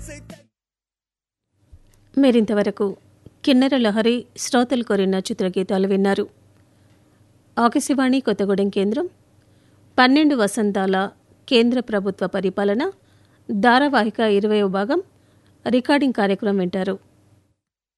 మీరింతవరకు కిన్నెర లహరి శ్రోతలు కోరిన చిత్రగీతాలు విన్నారు. ఆకాశవాణి కొత్తగూడెం కేంద్రం 12 వసంతాల కేంద్ర ప్రభుత్వ పరిపాలన ధారావాహిక 20వ భాగం రికార్డింగ్ కార్యక్రమం వింటారు.